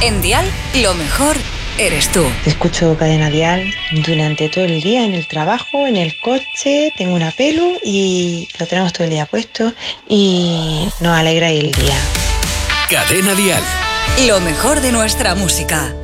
En Dial, lo mejor eres tú. Escucho Cadena Dial durante todo el día, en el trabajo, en el coche, tengo una pelu y lo tenemos todo el día puesto y nos alegra el día. Cadena Dial. Lo mejor de nuestra música.